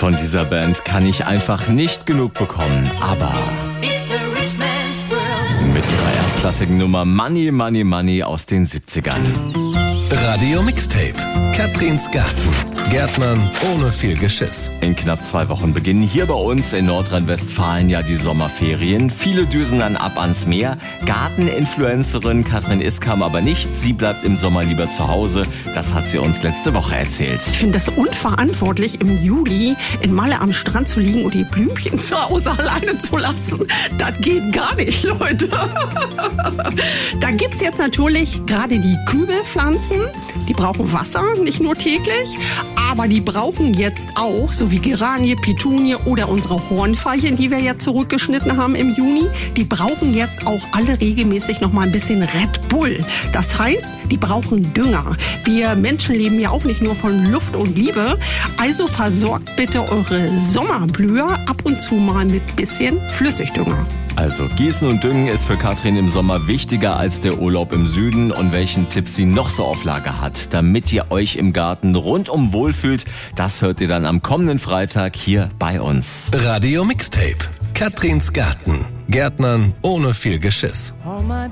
Von dieser Band kann ich einfach nicht genug bekommen, aber mit ihrer erstklassigen Nummer Money, Money, Money aus den 70ern. Radio Mixtape. Katrins Garten. Gärtnern ohne viel Geschiss. In knapp 2 Wochen beginnen hier bei uns in Nordrhein-Westfalen ja die Sommerferien. Viele düsen dann ab ans Meer. Garteninfluencerin Katrin Iskam aber nicht. Sie bleibt im Sommer lieber zu Hause. Das hat sie uns letzte Woche erzählt. Ich finde das unverantwortlich, im Juli in Malle am Strand zu liegen und die Blümchen zu Hause alleine zu lassen. Das geht gar nicht, Leute. Da gibt's jetzt natürlich gerade die Kübelpflanzen. Die brauchen Wasser, nicht nur täglich. Aber die brauchen jetzt auch, so wie Geranie, Petunie oder unsere Hornfeilchen, die wir jetzt zurückgeschnitten haben im Juni, die brauchen jetzt auch alle regelmäßig noch mal ein bisschen Red Bull. Das heißt, die brauchen Dünger. Wir Menschen leben ja auch nicht nur von Luft und Liebe. Also versorgt bitte eure Sommerblüher ab und zu mal mit bisschen Flüssigdünger. Also Gießen und Düngen ist für Katrin im Sommer wichtiger als der Urlaub im Süden. Und welchen Tipp sie noch so auf Lager hat, damit ihr euch im Garten rundum wohlfühlt, das hört ihr dann am kommenden Freitag hier bei uns. Radio Mixtape. Katrins Garten. Gärtnern ohne viel Geschiss.